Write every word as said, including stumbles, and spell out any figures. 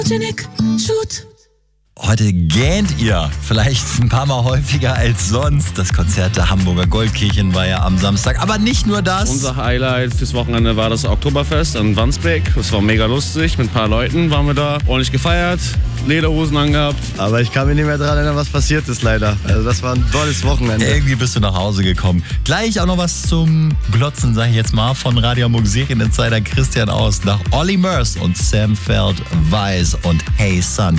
Shoot. Heute gähnt ihr vielleicht ein paar Mal häufiger als sonst. Das Konzert der Hamburger Goldkirchen war ja am Samstag. Aber nicht nur das. Unser Highlight fürs Wochenende war das Oktoberfest in Wandsbek. Das war mega lustig. Mit ein paar Leuten waren wir da. Ordentlich gefeiert, Lederhosen angehabt. Aber ich kann mich nicht mehr daran erinnern, was passiert ist leider. Also das war ein tolles Wochenende. Irgendwie bist du nach Hause gekommen. Gleich auch noch was zum Glotzen, sag ich jetzt mal, von Radio Hamburg Serieninsider Christian Aus nach Olli Murs und Sam Feld Weiss und Hey Son.